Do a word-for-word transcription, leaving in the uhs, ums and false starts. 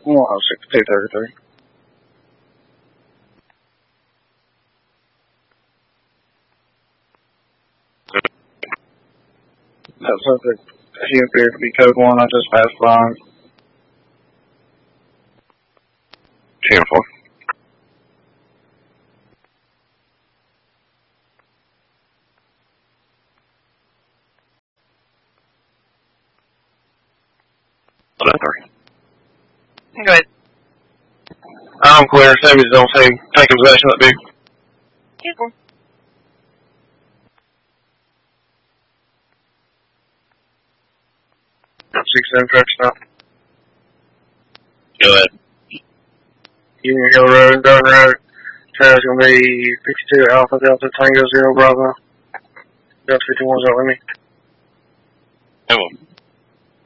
one oh six two thirty-three. That's something. He appeared to be code one. I just passed by him. ten four. eleven three. Go ahead. I'm clear. Sammy's on scene. Taking possession of that vehicle. Careful. six seven truck stop. Go ahead. Union Hill Road, Garden Road. Trail's going to be fifty-two Alpha Delta Tango Zero Bravo. Delta fifty-one's out with me. Come on.